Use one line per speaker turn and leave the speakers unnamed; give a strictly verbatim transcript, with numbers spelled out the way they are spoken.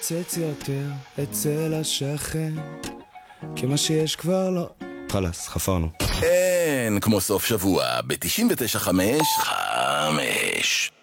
להתרוצץ יותר אצל השכן, כי מה שיש כבר לא... חלס, חפרנו.
אין כמו סוף שבוע ב-תשעים ותשע חמש חמש.